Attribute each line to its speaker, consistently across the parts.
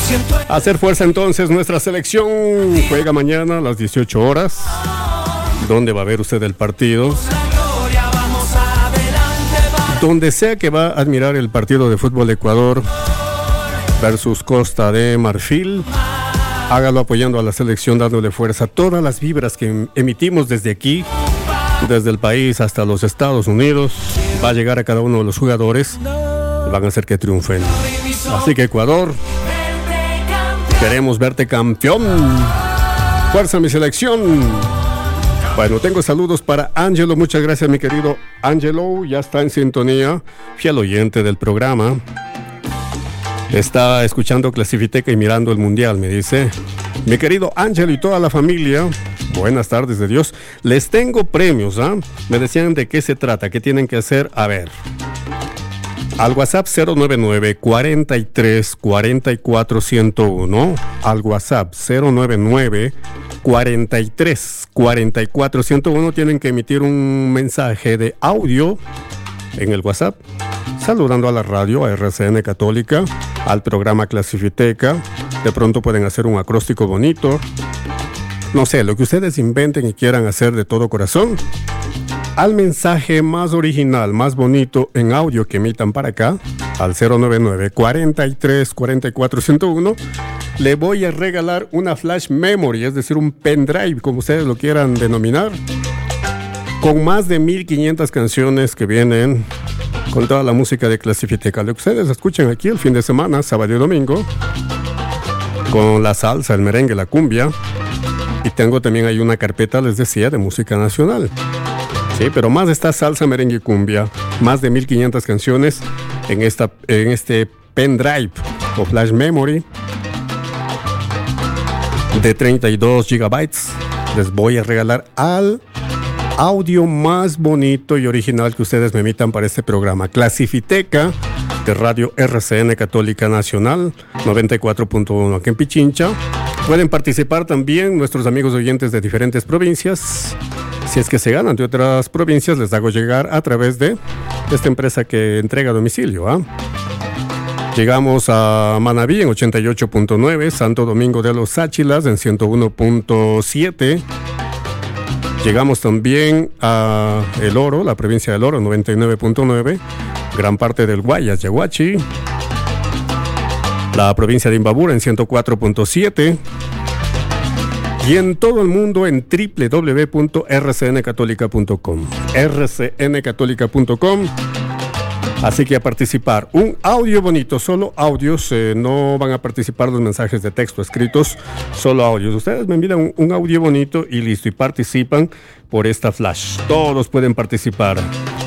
Speaker 1: Hacer fuerza entonces, nuestra selección juega mañana a las 18 horas. ¿Dónde va a ver usted el partido? Donde sea que va a admirar el partido de fútbol de Ecuador versus Costa de Marfil, hágalo apoyando a la selección, dándole fuerza. Todas las vibras que emitimos desde aquí, desde el país hasta los Estados Unidos, va a llegar a cada uno de los jugadores y van a hacer que triunfen. Así que Ecuador, queremos verte campeón. Fuerza mi selección. Bueno, tengo saludos para Ángelo. Muchas gracias, mi querido Ángelo. Ya está en sintonía, fiel oyente del programa. Está escuchando Clasifiteca y mirando el Mundial, me dice. Mi querido Ángelo y toda la familia, buenas tardes de Dios. Les tengo premios, ¿ah? Me decían de qué se trata, qué tienen que hacer. A ver. Al WhatsApp 099 43 44 101. Al WhatsApp 099 43 44 101 tienen que emitir un mensaje de audio en el WhatsApp, saludando a la radio, a RCN Católica, al programa Clasifiteca. De pronto pueden hacer un acróstico bonito, no sé, lo que ustedes inventen y quieran hacer de todo corazón. Al mensaje más original, más bonito en audio que emitan para acá, al 099 43 44 101, le voy a regalar una flash memory, es decir, un pendrive, como ustedes lo quieran denominar, con más de 1500 canciones que vienen con toda la música de Clasifiteca. Lo que ustedes escuchan aquí el fin de semana, sábado y domingo, con la salsa, el merengue, la cumbia. Y tengo también ahí una carpeta, les decía, de música nacional. Sí, pero más está salsa, merengue y cumbia. Más de 1500 canciones en este pendrive o flash memory de 32 gigabytes. Les voy a regalar al audio más bonito y original que ustedes me emitan para este programa. Clasifiteca de Radio RCN Católica Nacional 94.1 aquí en Pichincha. Pueden participar también nuestros amigos oyentes de diferentes provincias. Si es que se ganan de otras provincias, les hago llegar a través de esta empresa que entrega a domicilio, ¿ah? Llegamos a Manabí en 88.9, Santo Domingo de los Áchilas en 101.7. Llegamos también a El Oro, la provincia del Oro, 99.9. Gran parte del Guayas, Yaguachi. La provincia de Imbabura en 104.7. Y en todo el mundo en www.rcncatólica.com. rcncatólica.com. Así que a participar. Un audio bonito, solo audios. No van a participar los mensajes de texto escritos, solo audios. Ustedes me envían un audio bonito y listo. Y participan por esta flash. Todos pueden participar.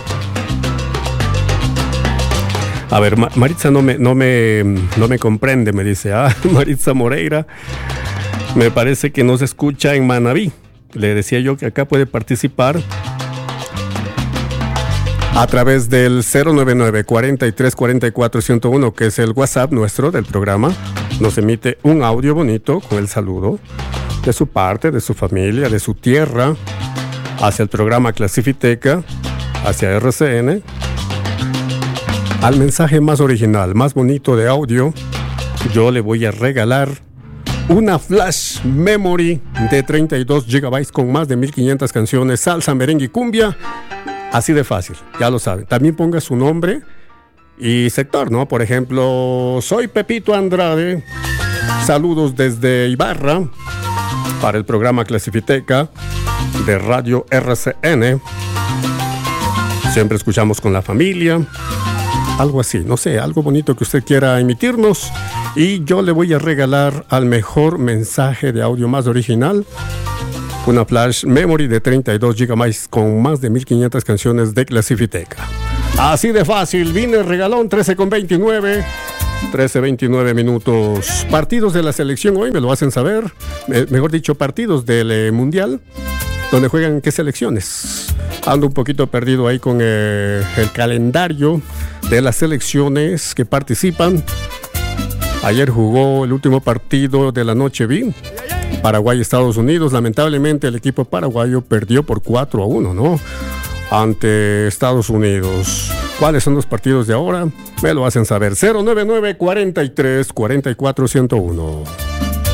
Speaker 1: A ver, Maritza no me comprende, me dice. Maritza Moreira. Me parece que nos escucha en Manabí. Le decía yo que acá puede participar a través del 099 43 44 101, que es el WhatsApp nuestro del programa. Nos emite un audio bonito con el saludo de su parte, de su familia, de su tierra, hacia el programa Clasifiteca, hacia RCN. Al mensaje más original, más bonito de audio, yo le voy a regalar una flash memory de 32 gigabytes con más de 1500 canciones, salsa, merengue y cumbia. Así de fácil, ya lo saben. También ponga su nombre y sector, ¿no? Por ejemplo, soy Pepito Andrade. Saludos desde Ibarra para el programa Clasifiteca de Radio RCN. Siempre escuchamos con la familia. Algo así, no sé, algo bonito que usted quiera emitirnos. Y yo le voy a regalar al mejor mensaje de audio más original una flash memory de 32 GB con más de 1500 canciones de Clasifiteca. Así de fácil, vine el regalón, 13:29 minutos. Partidos de la selección hoy, me lo hacen saber. Mejor dicho, partidos del Mundial. ¿Dónde juegan qué selecciones? Ando un poquito perdido ahí con el calendario de las selecciones que participan. Ayer jugó el último partido de la noche, vi Paraguay-Estados Unidos. Lamentablemente el equipo paraguayo perdió por 4-1, ¿no? Ante Estados Unidos. ¿Cuáles son los partidos de ahora? Me lo hacen saber. 099-43-44-101.